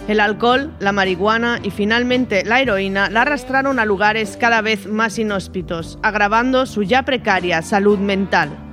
El alcohol, la marihuana y finalmente la heroína la arrastraron a lugares cada vez más inhóspitos, agravando su ya precaria salud mental.